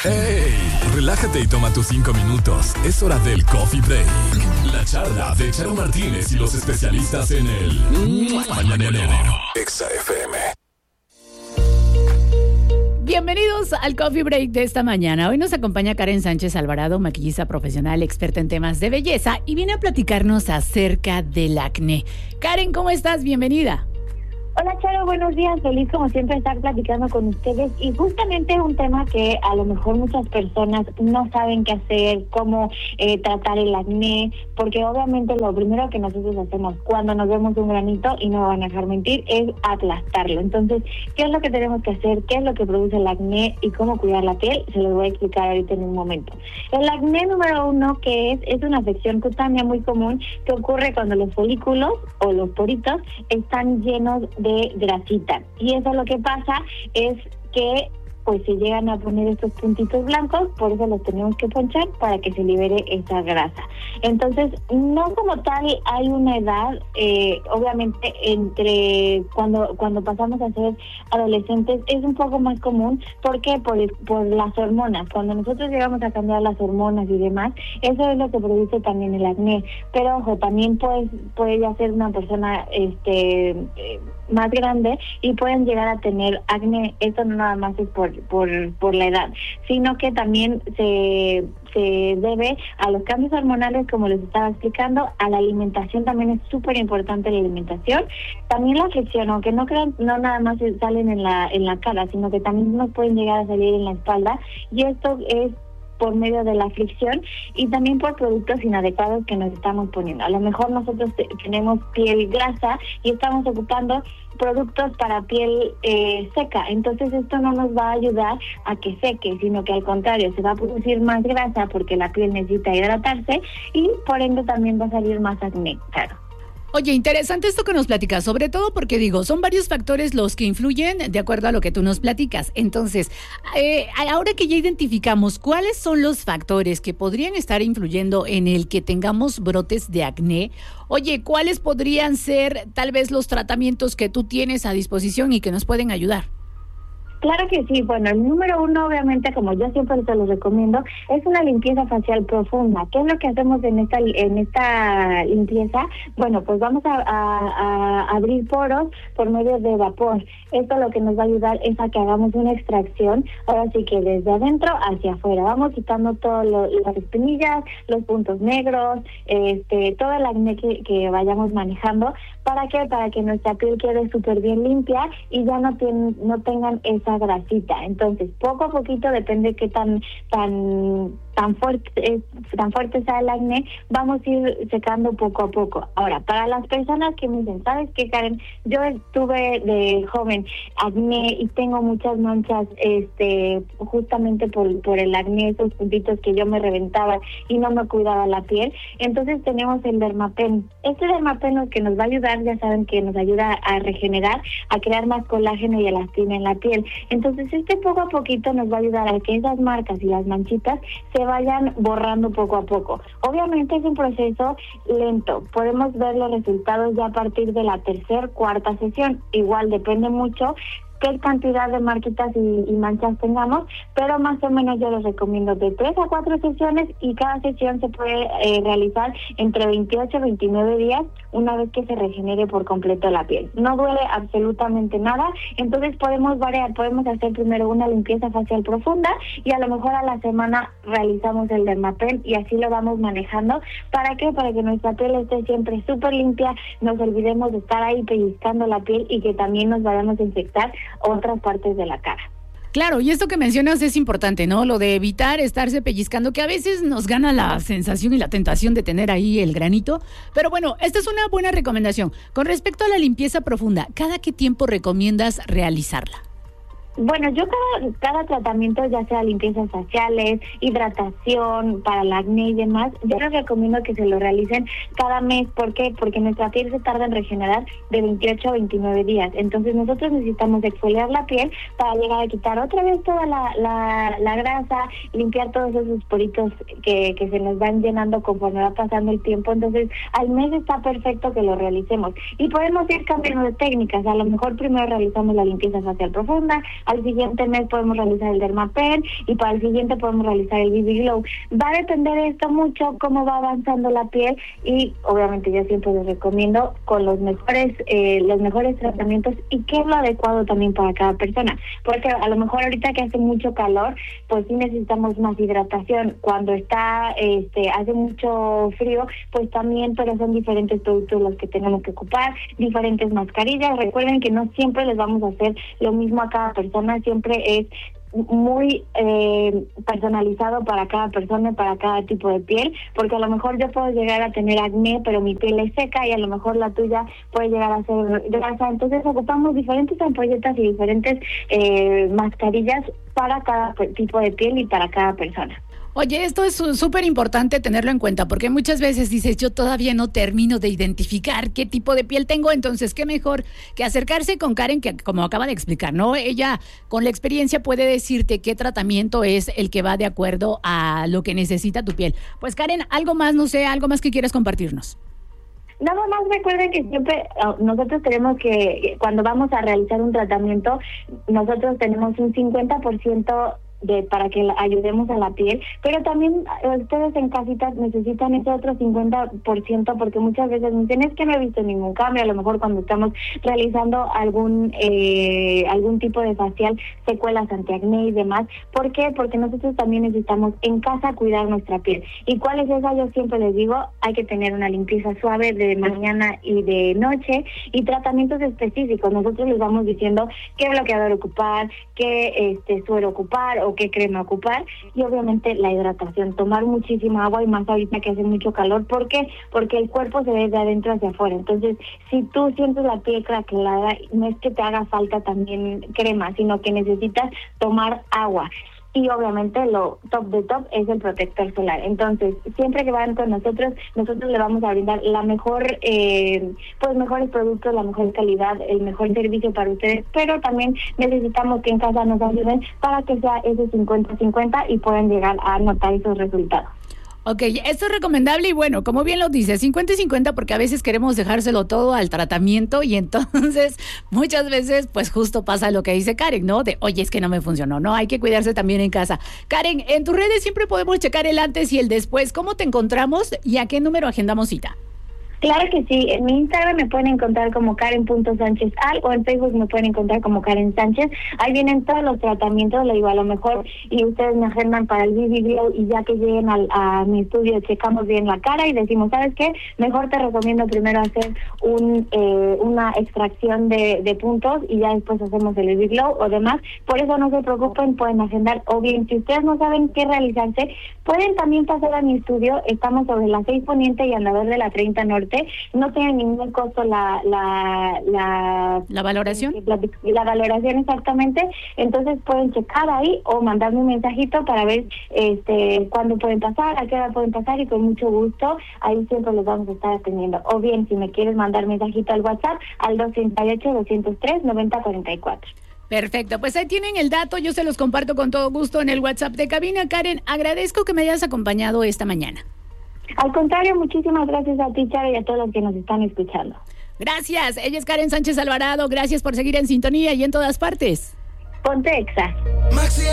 ¡Ey! Relájate y toma tus 5 minutos. Es hora del Coffee Break. La charla de Charo Martínez y los especialistas en el Mañanero. Exa FM. Bienvenidos al Coffee Break de esta mañana. Hoy nos acompaña Karen Sánchez Alvarado, maquillista profesional, experta en temas de belleza, y viene a platicarnos acerca del acné. Karen, ¿cómo estás? Bienvenida. Hola Charo, buenos días, feliz como siempre estar platicando con ustedes y justamente un tema que a lo mejor muchas personas no saben qué hacer, cómo tratar el acné, porque obviamente lo primero que nosotros hacemos cuando nos vemos un granito, y no me van a dejar mentir, es aplastarlo. Entonces, ¿qué es lo que tenemos que hacer? ¿Qué es lo que produce el acné y cómo cuidar la piel? Se los voy a explicar ahorita en un momento. El acné número 1, que es una afección cutánea muy común que ocurre cuando los folículos o los poritos están llenos de grasita, y eso lo que pasa es que pues se llegan a poner estos puntitos blancos, por eso los tenemos que ponchar para que se libere esa grasa. Entonces, no como tal hay una edad, obviamente entre cuando pasamos a ser adolescentes es un poco más común. ¿Por qué? Por las hormonas. Cuando nosotros llegamos a cambiar las hormonas y demás, eso es lo que produce también el acné. Pero ojo, también puede ya ser una persona más grande y pueden llegar a tener acné. Esto no nada más es por la edad, sino que también se debe a los cambios hormonales, como les estaba explicando, a la alimentación. También es súper importante la alimentación. También la fricción, aunque no crean, no nada más salen en la cara, sino que también nos pueden llegar a salir en la espalda, y esto es por medio de la fricción y también por productos inadecuados que nos estamos poniendo. A lo mejor nosotros tenemos piel grasa y estamos ocupando productos para piel seca, entonces esto no nos va a ayudar a que seque, sino que al contrario, se va a producir más grasa porque la piel necesita hidratarse y por ende también va a salir más acné, claro. Oye, interesante esto que nos platicas, sobre todo porque son varios factores los que influyen de acuerdo a lo que tú nos platicas. Entonces, ahora que ya identificamos cuáles son los factores que podrían estar influyendo en el que tengamos brotes de acné, oye, ¿cuáles podrían ser tal vez los tratamientos que tú tienes a disposición y que nos pueden ayudar? Claro que sí. Bueno, el número 1, obviamente, como yo siempre te lo recomiendo, es una limpieza facial profunda. ¿Qué es lo que hacemos en esta limpieza? Bueno, pues vamos a abrir poros por medio de vapor. Esto lo que nos va a ayudar es a que hagamos una extracción, ahora sí que desde adentro hacia afuera. Vamos quitando todas las espinillas, los puntos negros, todo el acné que vayamos manejando. ¿Para qué? Para que nuestra piel quede súper bien limpia y ya no tengan esa grasita. Entonces, poco a poquito, depende de qué tan fuerte sea el acné, vamos a ir secando poco a poco. Ahora, para las personas que me dicen, ¿sabes qué, Karen? Yo tuve de joven acné y tengo muchas manchas, justamente por el acné, esos puntitos que yo me reventaba y no me cuidaba la piel. Entonces tenemos el Dermapen. Este Dermapen lo que nos va a ayudar, ya saben que nos ayuda a regenerar, a crear más colágeno y elastina en la piel. Entonces poco a poquito nos va a ayudar a que esas marcas y las manchitas se vayan borrando poco a poco. Obviamente es un proceso lento. Podemos ver los resultados ya a partir de la tercera, cuarta sesión. Igual depende mucho qué cantidad de marquitas y manchas tengamos, pero más o menos yo les recomiendo de 3 a 4 sesiones, y cada sesión se puede realizar entre 28 y 29 días una vez que se regenere por completo la piel. No duele absolutamente nada, entonces podemos variar, podemos hacer primero una limpieza facial profunda y a lo mejor a la semana realizamos el Dermapen, y así lo vamos manejando. ¿Para qué? Para que nuestra piel esté siempre súper limpia, nos olvidemos de estar ahí pellizcando la piel y que también nos vayamos a infectar otras partes de la cara. Claro, y esto que mencionas es importante, ¿no? Lo de evitar estarse pellizcando, que a veces nos gana la sensación y la tentación de tener ahí el granito. Pero bueno, esta es una buena recomendación. Con respecto a la limpieza profunda, ¿cada qué tiempo recomiendas realizarla? Bueno, yo cada tratamiento, ya sea limpiezas faciales, hidratación para el acné y demás, yo les recomiendo que se lo realicen cada mes. ¿Por qué? Porque nuestra piel se tarda en regenerar de 28 a 29 días. Entonces nosotros necesitamos exfoliar la piel para llegar a quitar otra vez toda la grasa, limpiar todos esos poritos que se nos van llenando conforme va pasando el tiempo. Entonces al mes está perfecto que lo realicemos. Y podemos ir cambiando de técnicas. A lo mejor primero realizamos la limpieza facial profunda, al siguiente mes podemos realizar el Dermapen y para el siguiente podemos realizar el BB Glow. Va a depender esto mucho cómo va avanzando la piel y obviamente yo siempre les recomiendo con los mejores tratamientos y qué es lo adecuado también para cada persona, porque a lo mejor ahorita que hace mucho calor, pues sí necesitamos más hidratación. Cuando hace mucho frío, pues también, pero son diferentes productos los que tenemos que ocupar, diferentes mascarillas. Recuerden que no siempre les vamos a hacer lo mismo a cada persona, siempre es muy personalizado para cada persona, para cada tipo de piel, porque a lo mejor yo puedo llegar a tener acné, pero mi piel es seca y a lo mejor la tuya puede llegar a ser grasa. Entonces ocupamos diferentes ampolletas y diferentes mascarillas para cada tipo de piel y para cada persona. Oye, esto es súper importante tenerlo en cuenta, porque muchas veces dices, yo todavía no termino de identificar qué tipo de piel tengo, entonces qué mejor que acercarse con Karen, que como acaba de explicar, ¿no? Ella con la experiencia puede decirte qué tratamiento es el que va de acuerdo a lo que necesita tu piel. Pues Karen, algo más, no sé, algo más que quieras compartirnos. Nada más recuerden que siempre nosotros tenemos que, cuando vamos a realizar un tratamiento, nosotros tenemos un 50% para que ayudemos a la piel, pero también ustedes en casita necesitan ese otro 50%, porque muchas veces me dicen, es que no he visto ningún cambio. A lo mejor cuando estamos realizando algún tipo de facial, secuelas antiacné y demás. ¿Por qué? Porque nosotros también necesitamos en casa cuidar nuestra piel. ¿Y cuál es esa? Yo siempre les digo, hay que tener una limpieza suave de mañana y de noche y tratamientos específicos. Nosotros les vamos diciendo qué bloqueador ocupar, qué suero ocupar o qué crema ocupar, y obviamente la hidratación, tomar muchísima agua, y más ahorita que hace mucho calor. ¿Por qué? Porque el cuerpo se ve de adentro hacia afuera. Entonces, si tú sientes la piel craquelada, no es que te haga falta también crema, sino que necesitas tomar agua. Y obviamente lo top de top es el protector solar. Entonces, siempre que van con nosotros le vamos a brindar la mejor, mejores productos, la mejor calidad, el mejor servicio para ustedes, pero también necesitamos que en casa nos ayuden para que sea ese 50-50 y puedan llegar a notar esos resultados. Ok, esto es recomendable y bueno, como bien lo dice, 50 y 50, porque a veces queremos dejárselo todo al tratamiento y entonces muchas veces pues justo pasa lo que dice Karen, ¿no? De, oye, es que no me funcionó, ¿no? Hay que cuidarse también en casa. Karen, en tus redes siempre podemos checar el antes y el después. ¿Cómo te encontramos y a qué número agendamos cita? Claro que sí, en mi Instagram me pueden encontrar como Karen.SánchezAl o en Facebook me pueden encontrar como Karen Sánchez. Ahí vienen todos los tratamientos, le digo, a lo mejor y ustedes me agendan para el BB Glow y ya que lleguen a mi estudio checamos bien la cara y decimos, ¿sabes qué? Mejor te recomiendo primero hacer una extracción de puntos y ya después hacemos el BB Glow o demás. Por eso no se preocupen, pueden agendar, o bien si ustedes no saben qué realizarse, pueden también pasar a mi estudio. Estamos sobre la 6 Poniente y Andador de la 30 Norte. No tiene ningún costo la valoración. La valoración, exactamente. Entonces pueden checar ahí o mandarme un mensajito para ver cuándo pueden pasar, a qué hora pueden pasar, y con mucho gusto ahí siempre los vamos a estar atendiendo. O bien, si me quieres mandar mensajito al WhatsApp al 238-203-9044. Perfecto, pues ahí tienen el dato, yo se los comparto con todo gusto en el WhatsApp de cabina. Karen, agradezco que me hayas acompañado esta mañana. Al contrario, muchísimas gracias a ti, Charo, y a todos los que nos están escuchando. Gracias, ella es Karen Sánchez Alvarado, gracias por seguir en sintonía y en todas partes. Ponte Exa.